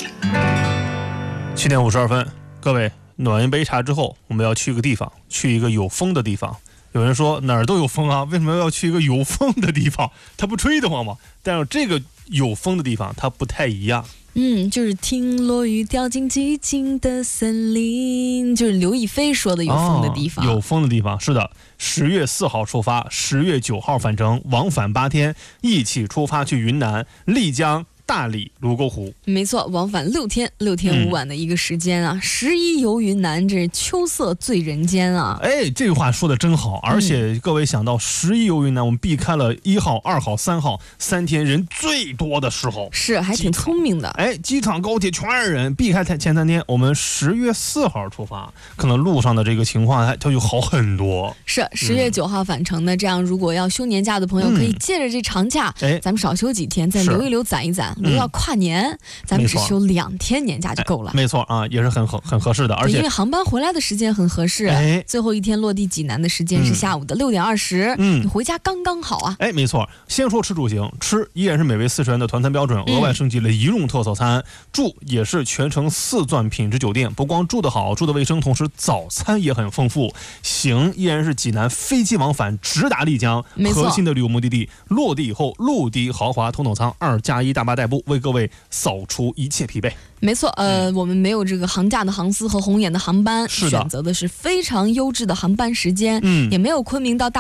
7点52分，各位暖一杯茶之后，我们要去一个地方，去一个有风的地方。有人说哪儿都有风啊，为什么要去一个有风的地方？它不吹得慌吗？但是这个有风的地方它不太一样。 就是听落雨掉进寂静的森林，就是刘亦菲说的有风的地方。 有风的地方，是的。10月4号出发，10月9号返程，往返8天，一起出发去云南丽江、大理、泸沟湖。 没错，往返6天，6天5晚的一个时间啊。11游云南，这秋色醉人间啊！ 哎，这句话说的真好。而且各位想到11游云南，我们避开了1号、2号、3号3天人最多的时候， 是还挺聪明的。 哎，机场、高铁全是人，避开前3天，我们10月4号出发，可能路上的这个情况它就好很多。 是10月9号返程的，这样如果要休年假的朋友，可以借着这长假，咱们少休几天，再留一留、攒一攒。留到跨年，咱们只休2天年假就够了。 没错啊，也是很合适的，而且因为航班回来的时间很合适，最后一天落地济南的时间是下午的6点20，你回家刚刚好啊。 哎，没错。先说吃住行，吃依然是美味40元的团餐标准，额外升级了1用特色餐。住也是全程4钻品质酒店，不光住得好，住得卫生，同时早餐也很丰富。行依然是济南飞机往返直达丽江，核心的旅游目的地。落地以后，陆地豪华头等舱2+1大巴代步，为各位扫除一切疲惫。 没错，我们没有这个航驾的航司和红眼的航班，选择的是非常优质的航班时间，也没有昆明到大